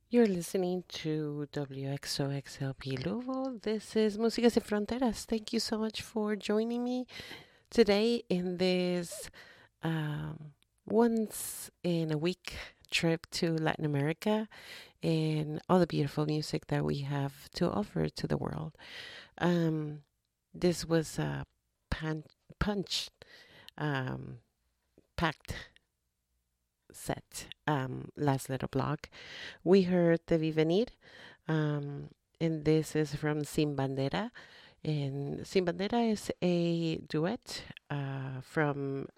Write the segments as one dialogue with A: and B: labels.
A: You're listening to WXOXLP Louisville. This is Música Sin Fronteras. Thank you so much for joining me today in this um, once in a week trip to Latin America and all the beautiful music that we have to offer to the world. Um, this was a punch um, packed set last little block. We heard Te Vi Venir. Um, and this is from Sin Bandera. And Sin Bandera is a duet from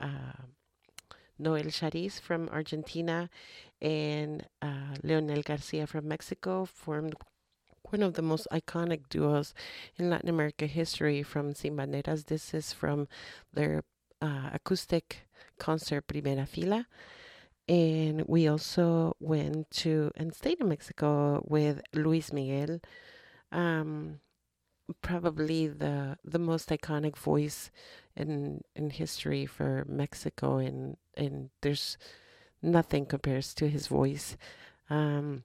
A: Noel Chariz from Argentina and Leonel Garcia from Mexico, formed one of the most iconic duos in Latin America history from Sin Banderas. This is from their acoustic concert Primera Fila. And we also went to and stayed in Mexico with Luis Miguel, um, probably the most iconic voice in history for Mexico, and there's nothing compares to his voice. Um,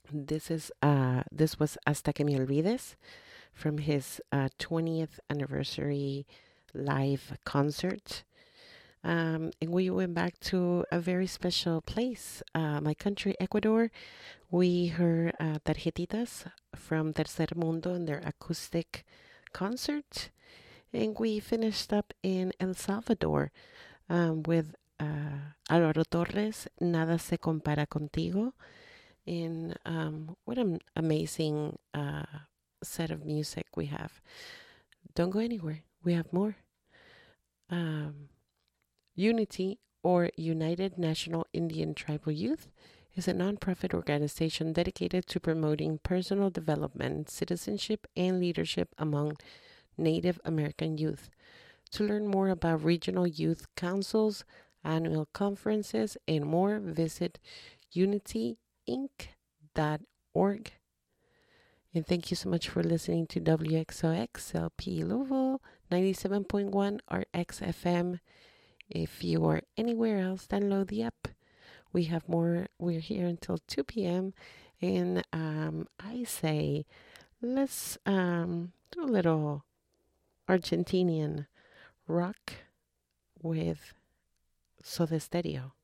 A: this was Hasta que me olvides from his 20th anniversary live concert. And we went back to a very special place, my country, Ecuador. We heard Tarjetitas from Tercer Mundo in their acoustic concert. And we finished up in El Salvador with Alvaro Torres, Nada se compara contigo. And what an amazing set of music we have. Don't go anywhere. We have more. Um, Unity, or United National Indian Tribal Youth, is a nonprofit organization dedicated to promoting personal development, citizenship, and leadership among Native American youth. To learn more about regional youth councils, annual conferences, and more, visit unityinc.org. And thank you so much for listening to WXOXLP Louisville 97.1 RXFM. If you are anywhere else, download the app. We have more. We're here until 2 p.m. And I say, let's do a little Argentinian rock with Soda Stereo.